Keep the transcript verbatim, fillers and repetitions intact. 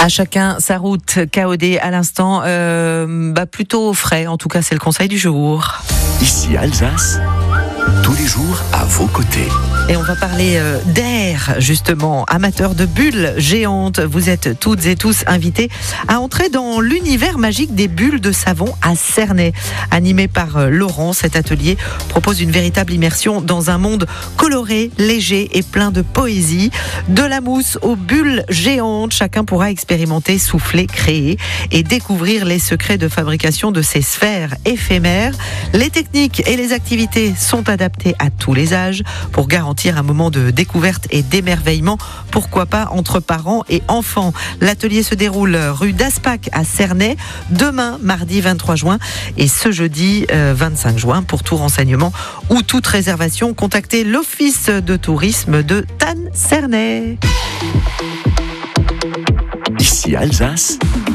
À chacun sa route. K O D à l'instant, euh, bah plutôt frais. En tout cas, c'est le conseil du jour. Ici Alsace, tous les jours à vos côtés. Et on va parler euh, d'air, justement. Amateurs de bulles géantes, vous êtes toutes et tous invités à entrer dans l'univers magique des bulles de savon à Cernay. Animé par euh, Laurent, cet atelier propose une véritable immersion dans un monde coloré, léger et plein de poésie. De la mousse aux bulles géantes, chacun pourra expérimenter, souffler, créer et découvrir les secrets de fabrication de ces sphères éphémères. Les techniques et les activités sont adaptées à tous les âges pour garantir un moment de découverte et d'émerveillement, pourquoi pas entre parents et enfants. L'atelier se déroule rue d'Aspac à Cernay, demain, mardi vingt-trois juin, et ce jeudi euh, vingt-cinq juin. Pour tout renseignement ou toute réservation, contactez l'Office de tourisme de Tannes-Cernay. Ici Alsace,